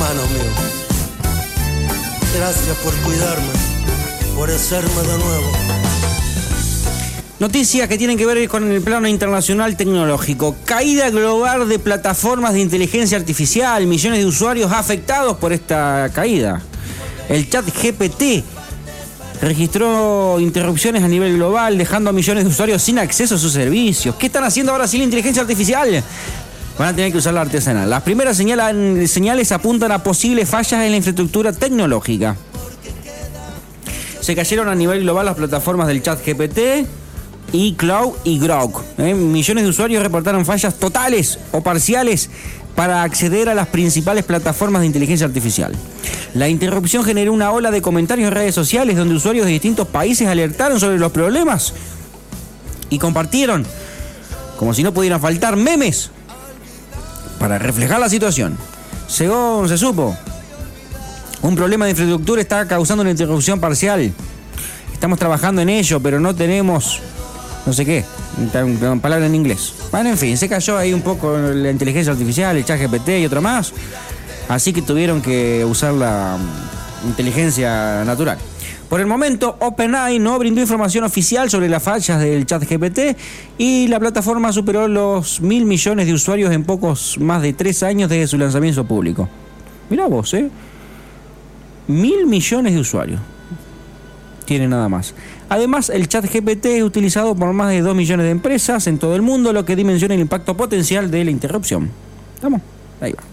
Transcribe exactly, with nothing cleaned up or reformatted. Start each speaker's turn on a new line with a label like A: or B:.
A: hermanos míos. Gracias por cuidarme, por hacerme de nuevo.
B: Noticias que tienen que ver con el plano internacional tecnológico. Caída global de plataformas de inteligencia artificial. Millones de usuarios afectados por esta caída. El chat G P T registró interrupciones a nivel global, dejando a millones de usuarios sin acceso a sus servicios. ¿Qué están haciendo ahora sin la inteligencia artificial? Van a tener que usar la artesanal. Las primeras señalan, señales apuntan a posibles fallas en la infraestructura tecnológica. Se cayeron a nivel global las plataformas del chat G P T, eCloud y Grok. ¿Eh? Millones de usuarios reportaron fallas totales o parciales para acceder a las principales plataformas de inteligencia artificial. La interrupción generó una ola de comentarios en redes sociales donde usuarios de distintos países alertaron sobre los problemas y compartieron, como si no pudieran faltar, memes para reflejar la situación. Según se supo, un problema de infraestructura está causando una interrupción parcial. Estamos trabajando en ello, pero no tenemos no sé qué, palabra en inglés. Bueno, en fin, se cayó ahí un poco la inteligencia artificial, el chat G P T y otra más. Así que tuvieron que usar la inteligencia natural. Por el momento, OpenAI no brindó información oficial sobre las fallas del chat G P T y la plataforma superó los mil millones de usuarios en pocos más de tres años desde su lanzamiento público. Mirá vos, ¿eh? Mil millones de usuarios. Tiene nada más. Además, el chat G P T es utilizado por más de dos millones de empresas en todo el mundo, lo que dimensiona el impacto potencial de la interrupción. ¿Estamos? Ahí va.